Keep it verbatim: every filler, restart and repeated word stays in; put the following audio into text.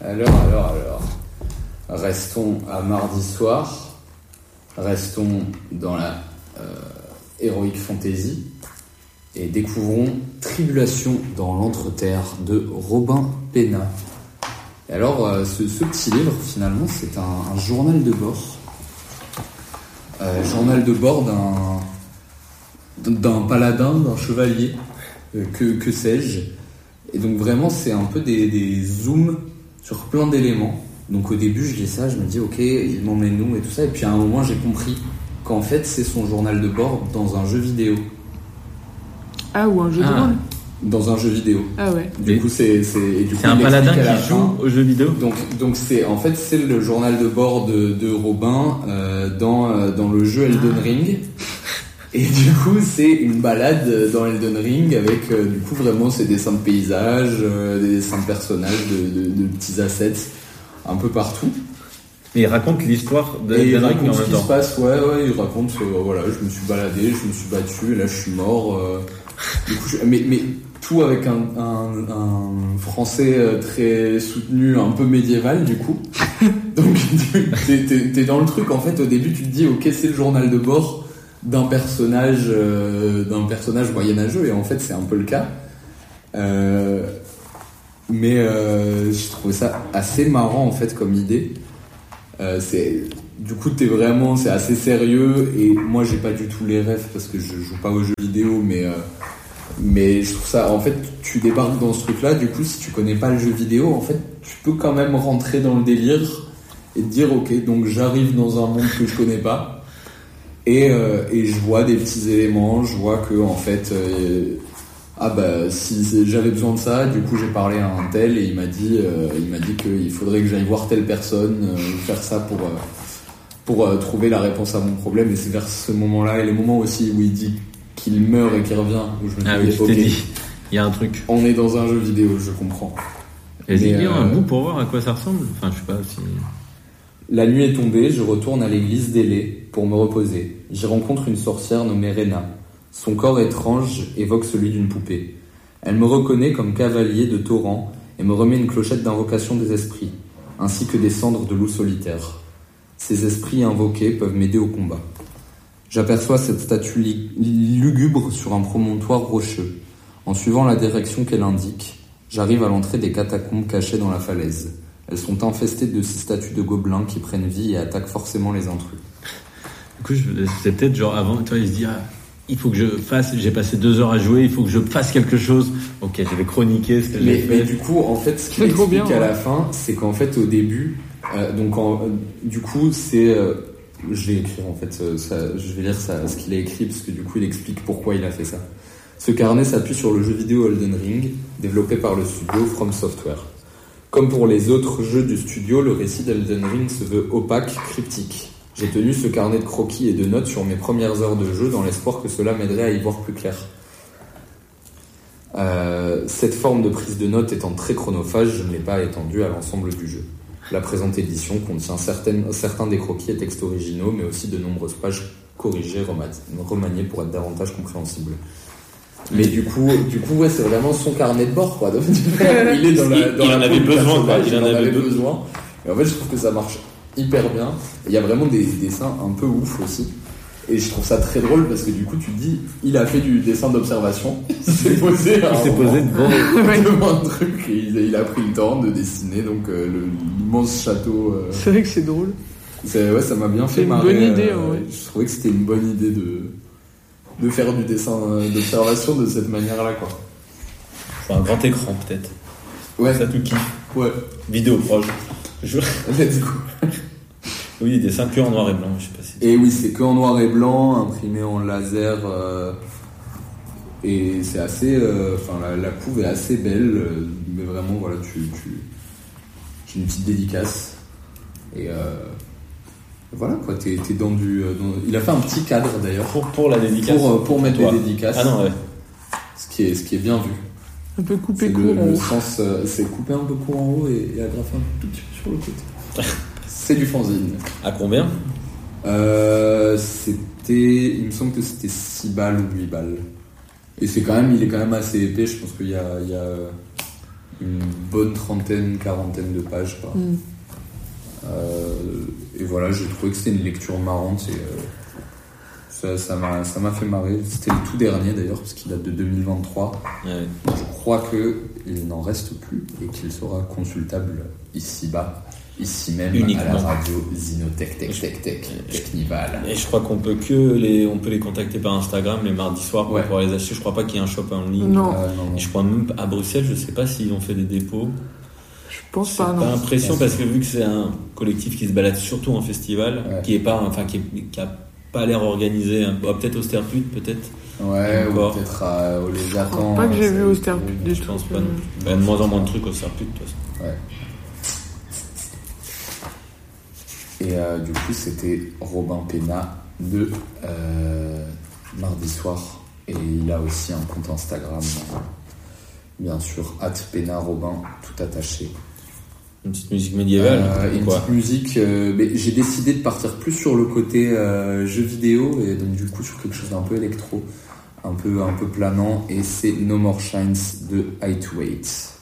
Alors, alors, alors. Restons à mardi soir. Restons dans la euh, Heroic Fantasy. Et découvrons Tribulation dans l'Entreterre de Robin Penna. Et alors, euh, ce, ce petit livre, finalement, c'est un, un journal de bord. Euh, journal de bord d'un, d'un paladin, d'un chevalier, euh, que, que sais-je. Et donc, vraiment, c'est un peu des, des zooms sur plein d'éléments. Donc, au début, je lis ça, je me dis, ok, il m'emmène où et tout ça. Et puis, à un moment, j'ai compris qu'en fait, c'est son journal de bord dans un jeu vidéo. Ah, ou un jeu ah. de rôle. Dans un jeu vidéo. Ah ouais. Du coup, c'est c'est, et du c'est coup, un paladin qui fin, joue au jeu vidéo. Donc donc c'est en fait c'est le journal de bord de, de Robin euh, dans euh, dans le jeu Elden Ring. Et du coup, c'est une balade dans Elden Ring avec euh, du coup vraiment ces dessins de paysages, euh, des dessins de personnages, de, de, de petits assets un peu partout. Mais il raconte l'histoire de et il Elden Ring raconte en ce même qui temps. se passe, ouais, ouais, il raconte, euh, voilà, je me suis baladé, je me suis battu, et là je suis mort. Euh, du coup, je, mais, mais tout avec un, un, un français très soutenu, un peu médiéval du coup. Donc t'es, t'es, t'es dans le truc, en fait, au début tu te dis, ok, c'est le journal de bord d'un personnage, euh, d'un personnage moyenâgeux, et en fait c'est un peu le cas. Euh, mais euh, j'ai trouvé ça assez marrant en fait comme idée. Euh, c'est du coup t'es vraiment c'est assez sérieux et moi j'ai pas du tout les rêves parce que je joue pas aux jeux vidéo mais euh, mais je trouve ça en fait tu débarques dans ce truc là du coup si tu connais pas le jeu vidéo en fait tu peux quand même rentrer dans le délire et te dire ok donc j'arrive dans un monde que je connais pas et euh, et je vois des petits éléments je vois que en fait euh, ah bah si j'avais besoin de ça, du coup j'ai parlé à un tel et il m'a dit, euh, il m'a dit qu'il faudrait que j'aille voir telle personne, euh, faire ça pour euh, pour euh, trouver la réponse à mon problème. Et c'est vers ce moment-là et les moments aussi où il dit qu'il meurt et qu'il revient où je me dis ah oui, je okay, t'ai dit, il y a un truc. On est dans un jeu vidéo, je comprends. Vas-y, dis un bout pour voir à quoi ça ressemble. Enfin, je sais pas si. La nuit est tombée, je retourne à l'église d'Élé pour me reposer. J'y rencontre une sorcière nommée Rena. Son corps étrange évoque celui d'une poupée. Elle me reconnaît comme cavalier de Torrent et me remet une clochette d'invocation des esprits, ainsi que des cendres de loup solitaire. Ces esprits invoqués peuvent m'aider au combat. J'aperçois cette statue li- lugubre sur un promontoire rocheux. En suivant la direction qu'elle indique, j'arrive à l'entrée des catacombes cachées dans la falaise. Elles sont infestées de ces statues de gobelins qui prennent vie et attaquent forcément les intrus. Du coup, je, c'est peut-être genre avant, toi, il se dit... Ah, il faut que je fasse, j'ai passé deux heures à jouer, il faut que je fasse quelque chose. Ok, je vais chroniquer ce que mais, j'ai fait. Mais du coup, en fait, ce qu'il explique bien, à ouais. la fin, c'est qu'en fait, au début, euh, donc en, euh, du coup, c'est... Euh, je vais écrire, en fait, euh, ça, je vais lire ça, ce qu'il a écrit, parce que du coup, il explique pourquoi il a fait ça. Ce carnet s'appuie sur le jeu vidéo Elden Ring, développé par le studio From Software. Comme pour les autres jeux du studio, le récit d'Elden Ring se veut opaque, cryptique. J'ai tenu ce carnet de croquis et de notes sur mes premières heures de jeu dans l'espoir que cela m'aiderait à y voir plus clair. Euh, cette forme de prise de notes étant très chronophage, je ne l'ai pas étendue à l'ensemble du jeu. La présente édition contient certaines, certains des croquis et textes originaux, mais aussi de nombreuses pages corrigées, remaniées pour être davantage compréhensibles. Mais du coup, du coup, ouais, c'est vraiment son carnet de bord, quoi. Donc, il est dans la, dans il la en avait besoin, quoi. Il en avait besoin. Et en fait, je trouve que ça marche hyper bien. Il y a vraiment des, des dessins un peu ouf aussi. Et je trouve ça très drôle parce que du coup, tu te dis, il a fait du dessin d'observation. Il s'est posé, il s'est posé devant, devant un truc et il a, il a pris le temps de dessiner donc euh, le, l'immense château. Euh... C'est vrai que c'est drôle. C'est, ouais, ça m'a bien fait c'est marrer. C'est une bonne idée, euh, ouais. Je trouvais que c'était une bonne idée de, de faire du dessin euh, d'observation de cette manière-là, quoi. Faut un grand écran, peut-être. Ouais. Ça tout kiffe. Ouais. Vidéo proche. Je... Let's go. Oui, des dessins que en noir et blanc, je sais pas si... Et oui, c'est que en noir et blanc, imprimé en laser, euh, et c'est assez... Enfin, euh, la, la couve est assez belle, euh, mais vraiment, voilà, tu... tu j'ai une petite dédicace, et euh, voilà, quoi, t'es, t'es dans du... Dans, il a fait un petit cadre, d'ailleurs. Pour, pour la dédicace. Pour, pour mettre les dédicaces. Ah non, ouais. Ce qui est, ce qui est bien vu. Un peu coupé c'est court le, en le haut. Sens, euh, c'est coupé un peu court en haut et, et agrafé un tout petit peu sur le côté. C'est du fanzine. À combien ? euh, C'était... Il me semble que c'était six balles ou huit balles. Et c'est quand même... Il est quand même assez épais. Je pense qu'il y a... Il y a, une bonne trentaine, quarantaine de pages. Quoi. Mm. Euh, et voilà, j'ai trouvé que c'était une lecture marrante et euh, ça, ça, m'a, ça m'a fait marrer. C'était le tout dernier d'ailleurs, parce qu'il date de deux mille vingt-trois. Ouais. Je crois qu'il n'en reste plus et qu'il sera consultable ici-bas, ici même, Uniquement. à la radio Zinotech, Tech, Tech, Tech, Technival. Et je crois qu'on peut que les, on peut les contacter par Instagram les mardis soirs pour Ouais. pouvoir les acheter. Je crois pas qu'il y ait un shop en ligne. Non, Euh, non, non. Et je crois même à Bruxelles, je sais pas s'ils ont fait des dépôts. je pense J'ai pas, pas non. l'impression parce que vu que c'est un collectif qui se balade surtout en festival, Ouais. qui est pas, enfin qui, est- qui a pas l'air organisé, hein. Bah, peut-être Osterput, peut-être. Ouais, ou Encore. peut-être à, au Je Léviathan. crois pas que j'ai ça- vu Osterput des Je pense trucs. pas. euh, non. Il y a de moins en moins de trucs au Osterput de toute façon. Ouais. Et euh, du coup, c'était Robin Pena de euh, mardi soir. Et il a aussi un compte Instagram, euh, bien sûr, at Pena Robin, tout attaché. Une petite musique médiévale. Euh, ou une quoi petite musique. euh, mais j'ai décidé de partir plus sur le côté euh, jeu vidéo et donc du coup sur quelque chose d'un peu électro, un peu un peu planant. Et c'est No More Shines de Height Weight.